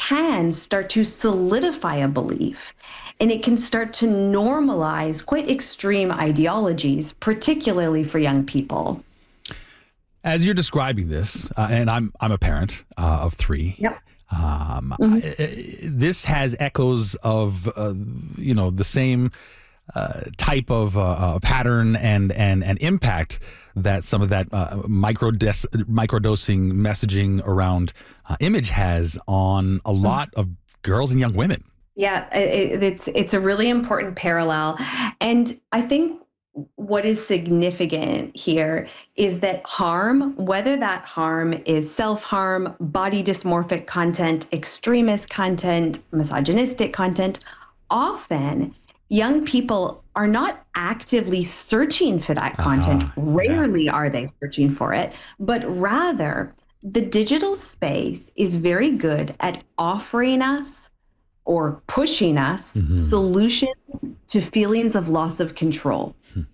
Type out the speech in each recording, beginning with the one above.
can start to solidify a belief, and it can start to normalize quite extreme ideologies, particularly for young people. As you're describing this, and I'm a parent of three. Yep. This has echoes of the same type of pattern and impact that some of that microdosing messaging around image has on a lot of girls and young women. Yeah, it's a really important parallel. And I think what is significant here is that harm, whether that harm is self-harm, body dysmorphic content, extremist content, misogynistic content, often young people are not actively searching for that content. Rarely are they searching for it, but rather the digital space is very good at offering us or pushing us solutions to feelings of loss of control.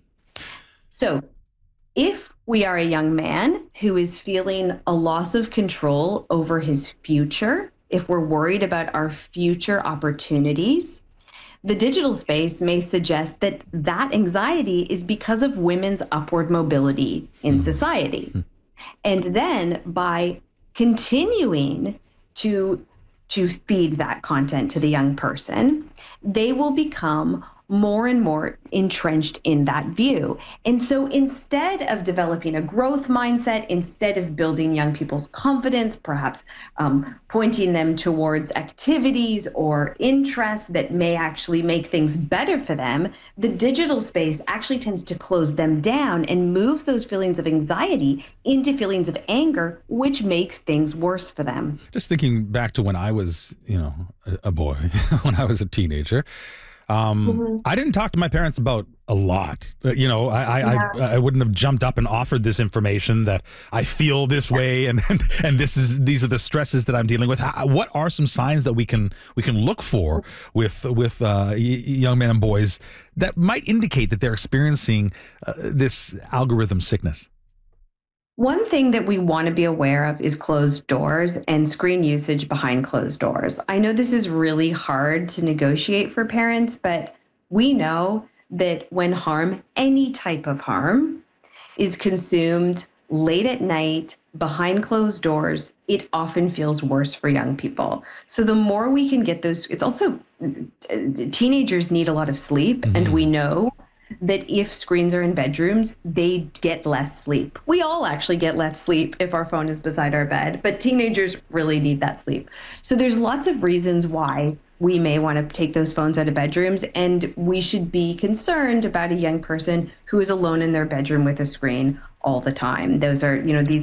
So if we are a young man who is feeling a loss of control over his future, if we're worried about our future opportunities, the digital space may suggest that that anxiety is because of women's upward mobility in society. And then by continuing to feed that content to the young person, they will become more and more entrenched in that view. And so instead of developing a growth mindset, instead of building young people's confidence, perhaps pointing them towards activities or interests that may actually make things better for them, the digital space actually tends to close them down and moves those feelings of anxiety into feelings of anger, which makes things worse for them. Just thinking back to when I was, a boy, when I was a teenager, I didn't talk to my parents about a lot. I wouldn't have jumped up and offered this information that I feel this way, and these are the stresses that I'm dealing with. What are some signs that we can look for with young men and boys that might indicate that they're experiencing this algorithm sickness? One thing that we want to be aware of is closed doors and screen usage behind closed doors. I know this is really hard to negotiate for parents, but we know that when harm, any type of harm, is consumed late at night behind closed doors, it often feels worse for young people. So the more we can get those, it's also, teenagers need a lot of sleep, and we know that if screens are in bedrooms, they get less sleep. We all actually get less sleep if our phone is beside our bed, but teenagers really need that sleep. So there's lots of reasons why we may want to take those phones out of bedrooms, and we should be concerned about a young person who is alone in their bedroom with a screen all the time. Those are,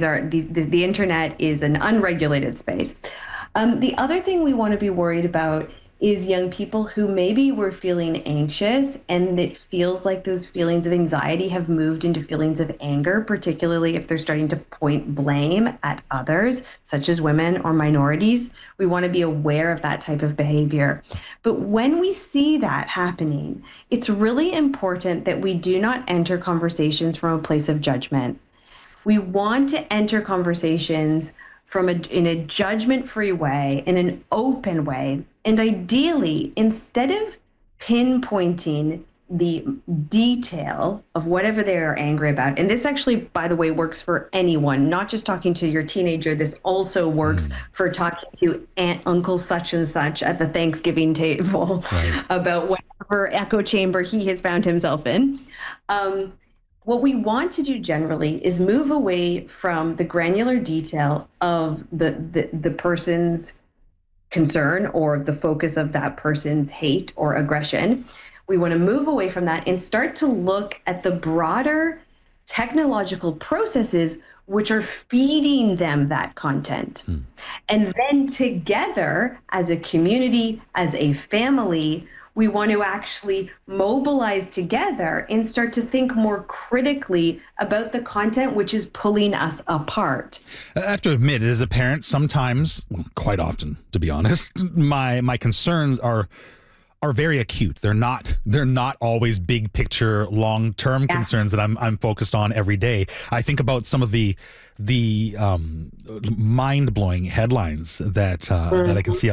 the internet is an unregulated space. The other thing we want to be worried about is young people who maybe were feeling anxious, and it feels like those feelings of anxiety have moved into feelings of anger, particularly if they're starting to point blame at others, such as women or minorities. We want to be aware of that type of behavior. But when we see that happening, it's really important that we do not enter conversations from a place of judgment. We want to enter conversations in a judgment-free way, in an open way. And ideally, instead of pinpointing the detail of whatever they are angry about, and this actually, by the way, works for anyone, not just talking to your teenager, this also works for talking to Aunt, Uncle such and such at the Thanksgiving table about whatever echo chamber he has found himself in. What we want to do generally is move away from the granular detail of the person's concern or the focus of that person's hate or aggression. We want to move away from that and start to look at the broader technological processes which are feeding them that content. And then together, as a community, as a family, we want to actually mobilize together and start to think more critically about the content which is pulling us apart. I have to admit, as a parent, sometimes, quite often, to be honest, my concerns are very acute. They're not always big picture, long-term concerns that I'm focused on every day. I think about some of the mind-blowing headlines that I can see